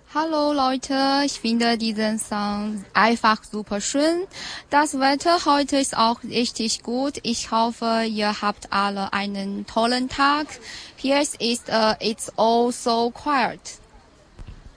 Hallo Leute, ich finde diesen Song einfach super schön. Das Wetter heute ist auch richtig gut. Ich hoffe, ihr habt alle einen tollen Tag. Hier ist It's all so quiet.